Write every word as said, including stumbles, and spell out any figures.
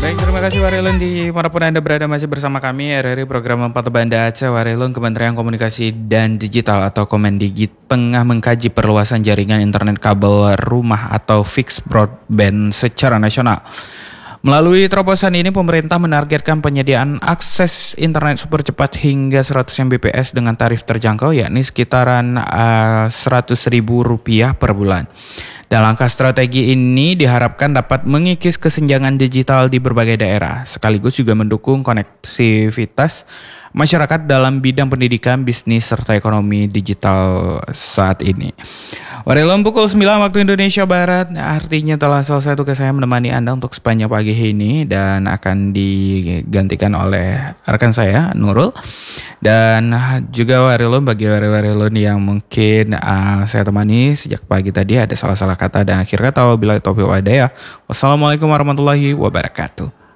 Baik, terima kasih Warilun dimanapun Anda berada masih bersama kami R R I program empat Banda Aceh. Warilun, Kementerian Komunikasi dan Digital atau Kemendikbud tengah mengkaji perluasan jaringan internet kabel rumah atau fixed broadband secara nasional. Melalui terobosan ini, pemerintah menargetkan penyediaan akses internet super cepat hingga seratus megabit per second dengan tarif terjangkau, yakni sekitaran uh, seratus ribu rupiah per bulan. Dan langkah strategi ini diharapkan dapat mengikis kesenjangan digital di berbagai daerah, sekaligus juga mendukung konektivitas masyarakat dalam bidang pendidikan, bisnis, serta ekonomi digital saat ini. Warilun, pukul sembilan waktu Indonesia Barat, artinya telah selesai tugas saya menemani Anda untuk sepanjang pagi ini dan akan digantikan oleh rekan saya, Nurul. Dan juga Warilun, bagi Warilun yang mungkin uh, saya temani sejak pagi tadi ada salah-salah kata dan akhir kata, wabillahi taufiq wal hidayah. Wassalamualaikum warahmatullahi wabarakatuh.